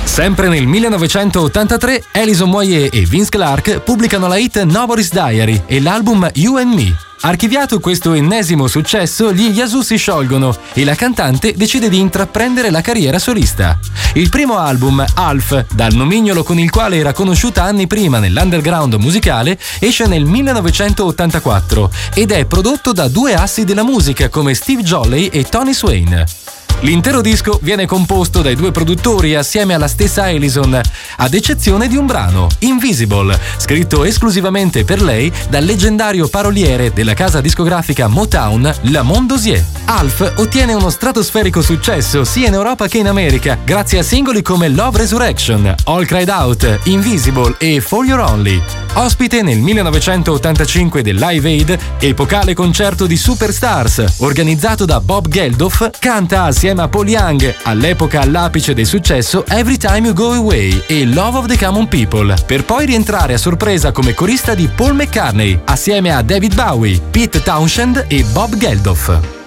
Sempre nel 1983, Alison Moyet e Vince Clarke pubblicano la hit Nobody's Diary e l'album You and Me. Archiviato questo ennesimo successo, gli Yazoo si sciolgono e la cantante decide di intraprendere la carriera solista. Il primo album, Alf, dal nomignolo con il quale era conosciuta anni prima nell'underground musicale, esce nel 1984 ed è prodotto da due assi della musica come Steve Jolley e Tony Swain. L'intero disco viene composto dai due produttori assieme alla stessa Alison, ad eccezione di un brano, Invisible, scritto esclusivamente per lei dal leggendario paroliere della casa discografica Motown, Lamont Dozier. Alf ottiene uno stratosferico successo sia in Europa che in America, grazie a singoli come Love Resurrection, All Cried Out, Invisible e For Your Only. Ospite nel 1985 del Live Aid, epocale concerto di Superstars, organizzato da Bob Geldof, canta assieme a Paul Young, all'epoca all'apice del successo, Every Time You Go Away e Love of the Common People, per poi rientrare a sorpresa come corista di Paul McCartney, assieme a David Bowie, Pete Townshend e Bob Geldof.